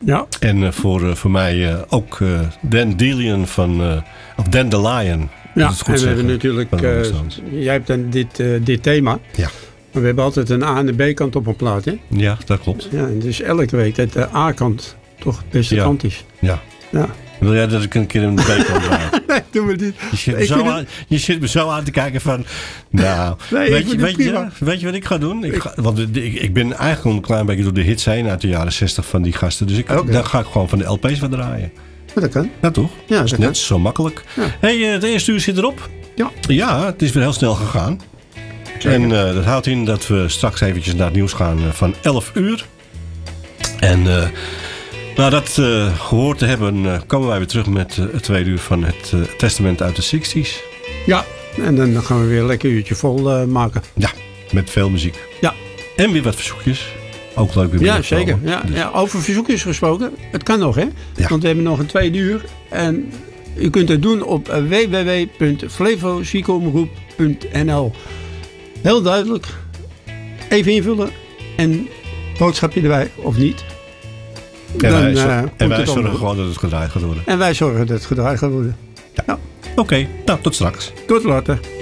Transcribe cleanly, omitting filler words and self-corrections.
Ja. En voor mij ook Dandelion of Dandelion. Ja, het goed en we hebben zeggen, natuurlijk, van Rolling Stones. jij hebt dan dit thema. Ja. Maar we hebben altijd een A- en een B-kant op een plaat, hè? Ja, dat klopt. Ja, en dus elke week dat de A-kant toch de beste kant is. Ja. Ja. Wil jij dat ik een keer een B-kant draai? Nee, doen we niet. Je zit me zo aan te kijken van... Nou, Nee, weet je wat ik ga doen? Want ik ben eigenlijk een klein beetje door de hits heen uit de jaren 60 van die gasten. Dus dan ga ik gewoon van de LP's wat draaien. Ja, dat kan. Ja, toch? Ja, dat is net zo makkelijk. Ja. Hey, het eerste uur zit erop. Ja. Ja, het is weer heel snel gegaan. Zeker. En dat houdt in dat we straks eventjes naar het nieuws gaan van 11 uur. En na dat gehoord te hebben, komen wij weer terug met het tweede uur van het testament uit de 60s. Ja, en dan gaan we weer een lekker uurtje vol maken. Ja, met veel muziek. Ja. En weer wat verzoekjes. Ook leuk weer. Ja, zeker. Ja, dus. ja, over verzoekjes gesproken. Het kan nog, hè? Ja. Want we hebben nog een tweede uur. En u kunt het doen op www.flevoziekenomroep.nl. Heel duidelijk. Even invullen. En boodschapje erbij, of niet. En wij het zorgen gewoon dat het gedraaid gaat worden. En wij zorgen dat het gedraaid gaat worden. Ja. Oké, nou tot straks. Tot later.